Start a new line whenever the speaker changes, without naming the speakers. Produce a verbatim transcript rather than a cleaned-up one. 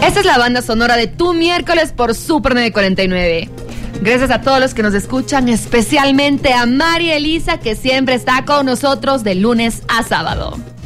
Esta es la banda sonora de Tu Miércoles por Super nueve cuarenta y nueve. Gracias a todos los que nos escuchan, especialmente a María Elisa, que siempre está con nosotros de lunes a sábado.